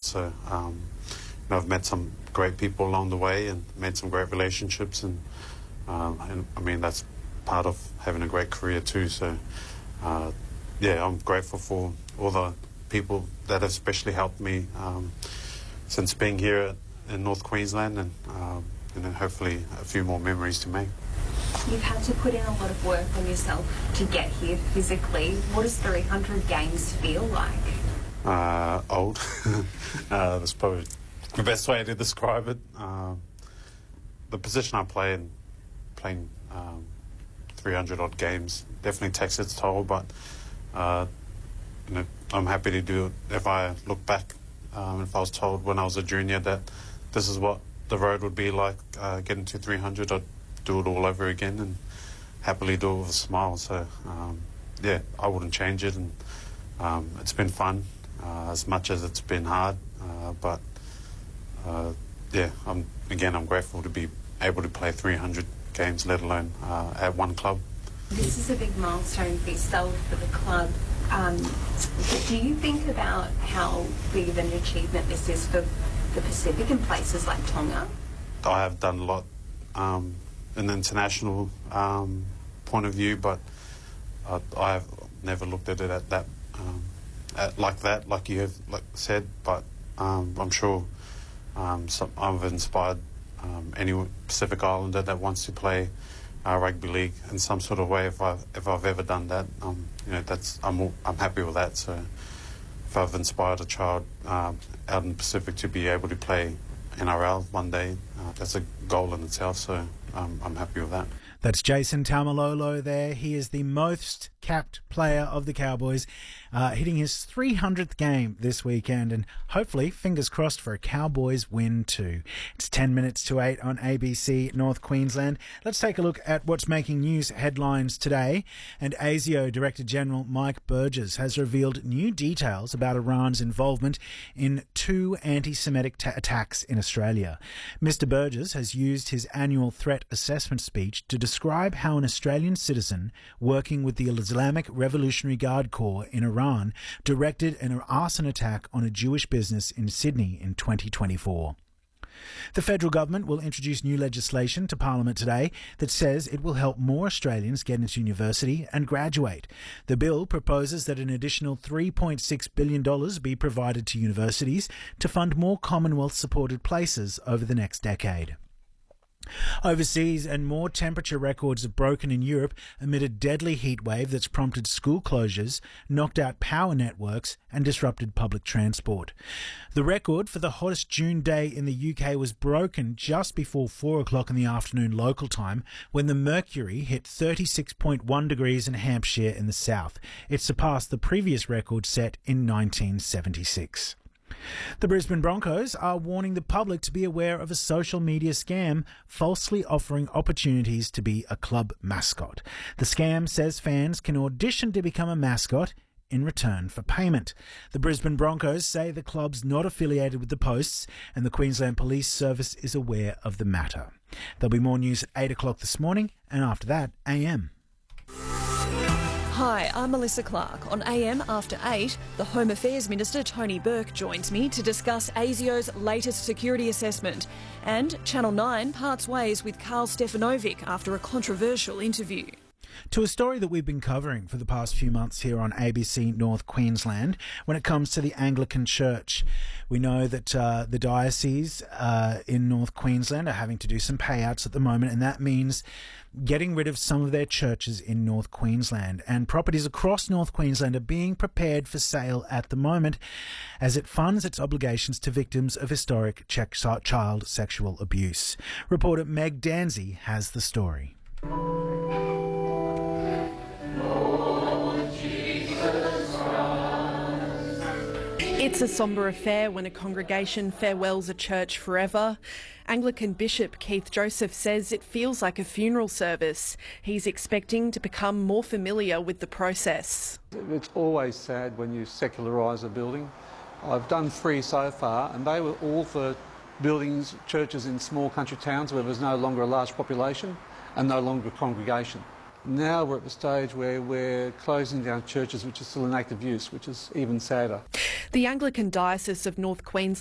So, I've met some great people along the way and made some great relationships, and I mean, that's part of having a great career too. So, I'm grateful for all the people that have especially helped me since being here in North Queensland, and then hopefully a few more memories to make. You've had to put in a lot of work on yourself to get here physically. What does 300 games feel like? Old. That's probably the best way to describe it. The position I play in, playing 300 odd games, definitely takes its toll, but I'm happy to do it. If I look back, if I was told when I was a junior that this is what the road would be like, getting to 300, I'd do it all over again and happily do it with a smile. So, I wouldn't change it, and it's been fun as much as it's been hard, but I'm grateful to be able to play 300 games, let alone at one club. This is a big milestone for yourself, for the club. Do you think about how big of an achievement this is for the Pacific and places like Tonga? I have done a lot in the international point of view, but I have never looked at it at that like you have said. But I'm sure I've inspired any Pacific Islander that wants to play rugby league in some sort of way. If I've ever done that, I'm happy with that. So if I've inspired a child out in the Pacific to be able to play NRL one day, that's a goal in itself. So I'm happy with that. That's Jason Taumalolo there. He is the most capped player of the Cowboys, hitting his 300th game this weekend, and hopefully, fingers crossed, for a Cowboys win too. It's 10 minutes to 8 on ABC North Queensland. Let's take a look at what's making news headlines today. And ASIO Director General Mike Burgess has revealed new details about Iran's involvement in 2 anti-Semitic attacks in Australia. Mr. Burgess has used his annual threat assessment speech to describe how an Australian citizen working with the Islamic Revolutionary Guard Corps in Iran directed an arson attack on a Jewish business in Sydney in 2024. The federal government will introduce new legislation to Parliament today that says it will help more Australians get into university and graduate. The bill proposes that an additional $3.6 billion be provided to universities to fund more Commonwealth-supported places over the next decade. Overseas, and more temperature records have broken in Europe amid a deadly heat wave that's prompted school closures, knocked out power networks and disrupted public transport. The record for the hottest June day in the UK was broken just before 4 o'clock in the afternoon local time, when the mercury hit 36.1 degrees in Hampshire in the south. It surpassed the previous record set in 1976. The Brisbane Broncos are warning the public to be aware of a social media scam falsely offering opportunities to be a club mascot. The scam says fans can audition to become a mascot in return for payment. The Brisbane Broncos say the club's not affiliated with the Posts, and the Queensland Police Service is aware of the matter. There'll be more news at 8 o'clock this morning, and after that, AM. Hi, I'm Melissa Clark. On AM After 8, the Home Affairs Minister Tony Burke joins me to discuss ASIO's latest security assessment. And Channel 9 parts ways with Karl Stefanovic after a controversial interview. To a story that we've been covering for the past few months here on ABC North Queensland when it comes to the Anglican Church. We know that the diocese in North Queensland are having to do some payouts at the moment, and that means getting rid of some of their churches in North Queensland. And properties across North Queensland are being prepared for sale at the moment as it funds its obligations to victims of historic child sexual abuse. Reporter Meg Danzy has the story. It's a sombre affair when a congregation farewells a church forever. Anglican Bishop Keith Joseph says it feels like a funeral service. He's expecting to become more familiar with the process. It's always sad when you secularise a building. I've done 3 so far, and they were all for buildings, churches in small country towns where there's no longer a large population and no longer a congregation. Now we're at the stage where we're closing down churches which are still in active use, which is even sadder. The Anglican Diocese of North Queensland